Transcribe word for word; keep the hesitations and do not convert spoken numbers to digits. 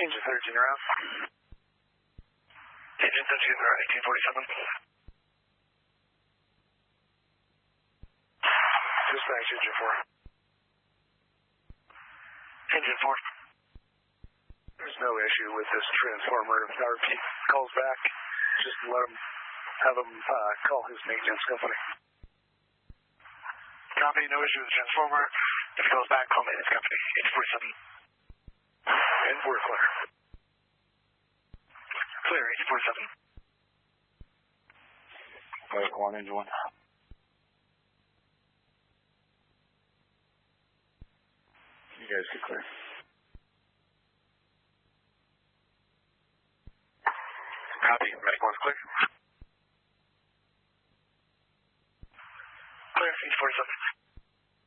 Engine thirteen around. Engine thirteen around, eighteen forty-seven. Dispatch, engine four. Engine four. There's no issue with this transformer. If R P calls back, just let him, have him uh, call his maintenance company. Copy, no issue with the transformer. If he calls back, call maintenance company. eight forty-seven. And we're clear. Clear, eight forty-seven. Clear, one, engine one. You guys get clear. Copy, medic one's clear.